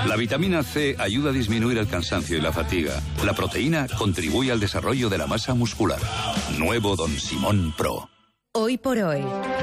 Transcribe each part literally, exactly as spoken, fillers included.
La vitamina C ayuda a disminuir el cansancio y la fatiga. La proteína contribuye al desarrollo de la masa muscular. Nuevo Don Simón Pro. Hoy por hoy.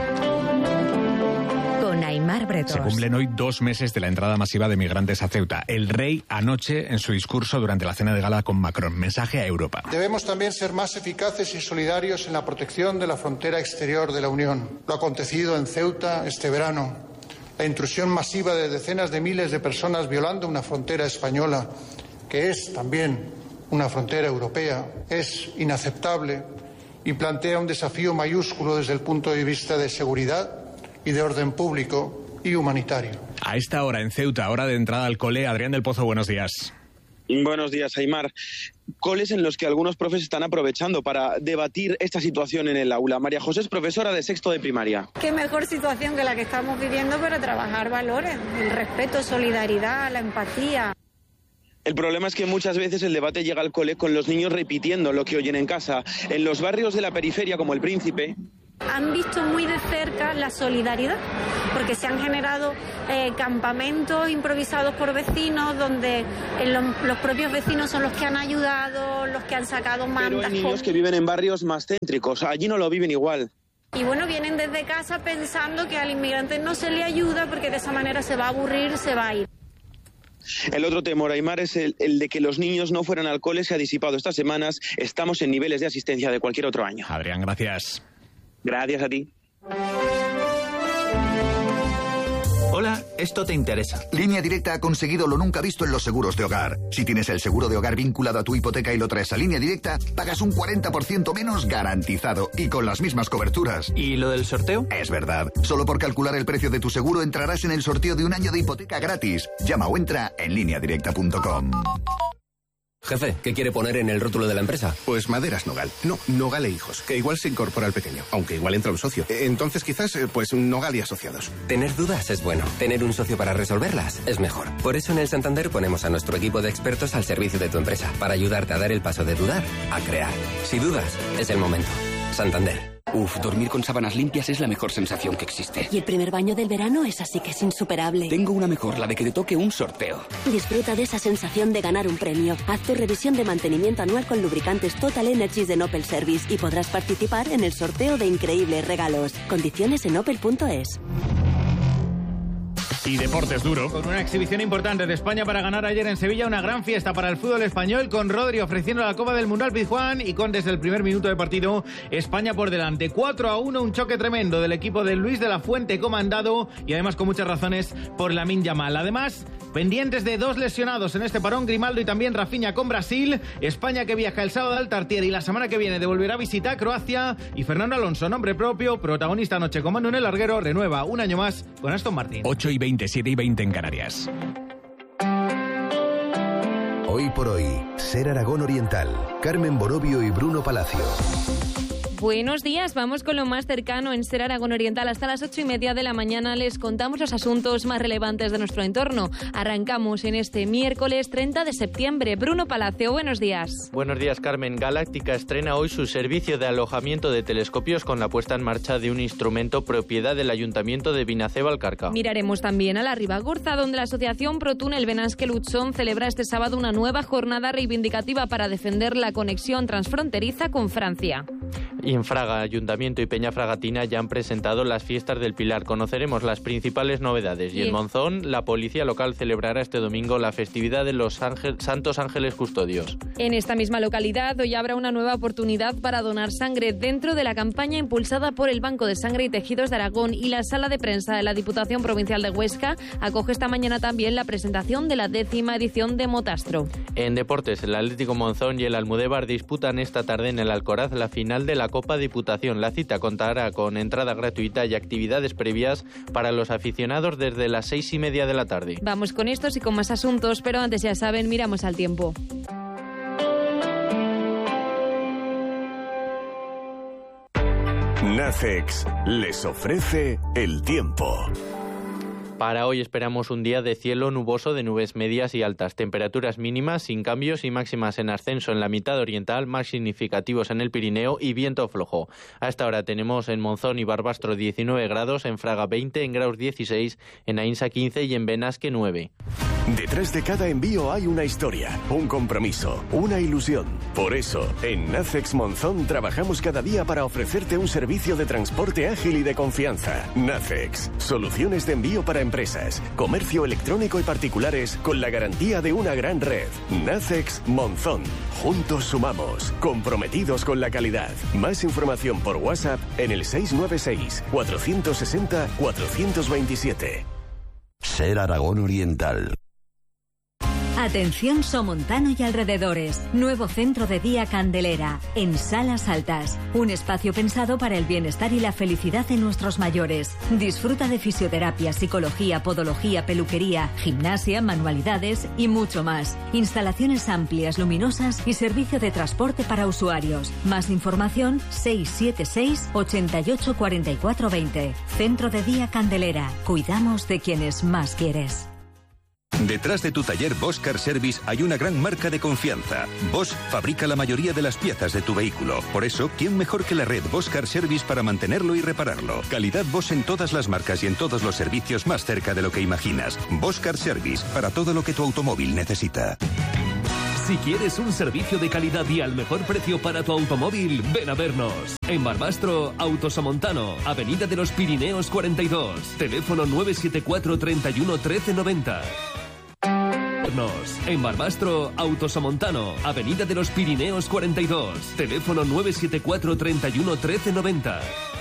Con Aimar Bretos. Se cumplen hoy dos meses de la entrada masiva de migrantes a Ceuta. El rey anoche en su discurso durante la cena de gala con Macron. Mensaje a Europa. Debemos también ser más eficaces y solidarios en la protección de la frontera exterior de la Unión. Lo acontecido en Ceuta este verano, la intrusión masiva de decenas de miles de personas violando una frontera española, que es también una frontera europea, es inaceptable y plantea un desafío mayúsculo desde el punto de vista de seguridad y de orden público y humanitario. A esta hora en Ceuta, hora de entrada al cole, Adrián del Pozo, buenos días. Buenos días, Aimar. Coles en los que algunos profes están aprovechando para debatir esta situación en el aula. María José es profesora de sexto de primaria. Qué mejor situación que la que estamos viviendo para trabajar valores, el respeto, solidaridad, la empatía. El problema es que muchas veces el debate llega al cole con los niños repitiendo lo que oyen en casa. En los barrios de la periferia, como El Príncipe, han visto muy de cerca la solidaridad, porque se han generado eh, campamentos improvisados por vecinos, donde eh, lo, los propios vecinos son los que han ayudado, los que han sacado mantas. Pero hay niños que viven en barrios más céntricos, allí no lo viven igual. Y bueno, vienen desde casa pensando que al inmigrante no se le ayuda porque de esa manera se va a aburrir, se va a ir. El otro temor, Aimar, es el, el de que los niños no fueran al cole. Se ha disipado estas semanas. Estamos en niveles de asistencia de cualquier otro año. Adrián, gracias. Gracias a ti. Hola, esto te interesa. Línea Directa ha conseguido lo nunca visto en los seguros de hogar. Si tienes el seguro de hogar vinculado a tu hipoteca y lo traes a Línea Directa, pagas un cuarenta por ciento menos garantizado y con las mismas coberturas. ¿Y lo del sorteo? Es verdad. Solo por calcular el precio de tu seguro entrarás en el sorteo de un año de hipoteca gratis. Llama o entra en línea directa punto com. Jefe, ¿qué quiere poner en el rótulo de la empresa? Pues Maderas Nogal. No, Nogal e Hijos, que igual se incorpora al pequeño, aunque igual entra un socio. Entonces quizás, pues Nogal y Asociados. Tener dudas es bueno. Tener un socio para resolverlas es mejor. Por eso en el Santander ponemos a nuestro equipo de expertos al servicio de tu empresa, para ayudarte a dar el paso de dudar a crear. Si dudas, es el momento. Santander. Uf, dormir con sábanas limpias es la mejor sensación que existe. Y el primer baño del verano es así que es insuperable. Tengo una mejor, la de que te toque un sorteo. Disfruta de esa sensación de ganar un premio. Haz tu revisión de mantenimiento anual con lubricantes Total Energies de Opel Service y podrás participar en el sorteo de increíbles regalos. Condiciones en opel punto es. Y deportes duro. Con una exhibición importante de España para ganar ayer en Sevilla, una gran fiesta para el fútbol español, con Rodri ofreciendo la Copa del Mundo al Pizjuán y con desde el primer minuto de partido España por delante. cuatro a uno, un choque tremendo del equipo de Luis de la Fuente comandado y además con muchas razones por Lamine Yamal. Además, pendientes de dos lesionados en este parón, Grimaldo y también Rafinha con Brasil. España que viaja el sábado al Tartiere y la semana que viene devolverá visita a Croacia. Y Fernando Alonso, nombre propio, protagonista anoche con Manu en el larguero, renueva un año más con Aston Martin. ocho y veinte, siete y veinte en Canarias. Hoy por hoy, Ser Aragón Oriental, Carmen Borovio y Bruno Palacio. Buenos días, vamos con lo más cercano en Ser Aragón Oriental. Hasta las ocho y media de la mañana les contamos los asuntos más relevantes de nuestro entorno. Arrancamos en este miércoles treinta de septiembre. Bruno Palacio, buenos días. Buenos días, Carmen. Galáctica estrena hoy su servicio de alojamiento de telescopios con la puesta en marcha de un instrumento propiedad del Ayuntamiento de Vinacé-Valcarca. Miraremos también a la Ribagorza, donde la asociación ProTúnel Benasque Lutzón celebra este sábado una nueva jornada reivindicativa para defender la conexión transfronteriza con Francia. Y en Fraga, Ayuntamiento y Peña Fragatina ya han presentado las fiestas del Pilar. Conoceremos las principales novedades. Y en Monzón, la policía local celebrará este domingo la festividad de los ángel, Santos Ángeles Custodios. En esta misma localidad, hoy habrá una nueva oportunidad para donar sangre dentro de la campaña impulsada por el Banco de Sangre y Tejidos de Aragón, y la Sala de Prensa de la Diputación Provincial de Huesca acoge esta mañana también la presentación de la décima edición de Motastro. En deportes, el Atlético Monzón y el Almudévar disputan esta tarde en el Alcoraz la final de la Copa Diputación. La cita contará con entrada gratuita y actividades previas para los aficionados desde las seis y media de la tarde. Vamos con estos y con más asuntos, pero antes, ya saben, miramos al tiempo. Nafex les ofrece el tiempo. Para hoy esperamos un día de cielo nuboso de nubes medias y altas, temperaturas mínimas sin cambios y máximas en ascenso en la mitad oriental, más significativos en el Pirineo y viento flojo. A esta hora tenemos en Monzón y Barbastro diecinueve grados, en Fraga veinte, en Graus dieciséis, en Ainsa quince y en Benasque nueve. Detrás de cada envío hay una historia, un compromiso, una ilusión. Por eso, en Nacex Monzón trabajamos cada día para ofrecerte un servicio de transporte ágil y de confianza. Nacex, soluciones de envío para empresas, comercio electrónico y particulares con la garantía de una gran red. Nacex Monzón. Juntos sumamos, comprometidos con la calidad. Más información por WhatsApp en el seis nueve seis, cuatro seis cero, cuatro dos siete. Ser Aragón Oriental. Atención Somontano y alrededores. Nuevo centro de día Candelera, en Salas Altas. Un espacio pensado para el bienestar y la felicidad de nuestros mayores. Disfruta de fisioterapia, psicología, podología, peluquería, gimnasia, manualidades y mucho más. Instalaciones amplias, luminosas y servicio de transporte para usuarios. Más información seis siete seis, ocho ocho cuatro cuatro dos cero. Centro de día Candelera. Cuidamos de quienes más quieres. Detrás de tu taller Bosch Car Service hay una gran marca de confianza. Bosch fabrica la mayoría de las piezas de tu vehículo. Por eso, ¿quién mejor que la red Bosch Car Service para mantenerlo y repararlo? Calidad Bosch en todas las marcas y en todos los servicios más cerca de lo que imaginas. Bosch Car Service, para todo lo que tu automóvil necesita. Si quieres un servicio de calidad y al mejor precio para tu automóvil, ven a vernos. En Barbastro, Autosomontano, Avenida de los Pirineos cuarenta y dos. Teléfono nueve siete cuatro, treinta y uno, trece noventa. En Barbastro, Autosomontano, Avenida de los Pirineos cuarenta y dos. Teléfono nueve siete cuatro, treinta y uno, trece noventa.